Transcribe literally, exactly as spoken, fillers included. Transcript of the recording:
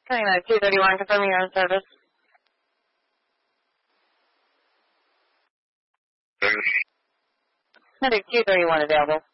China two thirty-one, confirming your own service. Service. Medic two thirty-one available.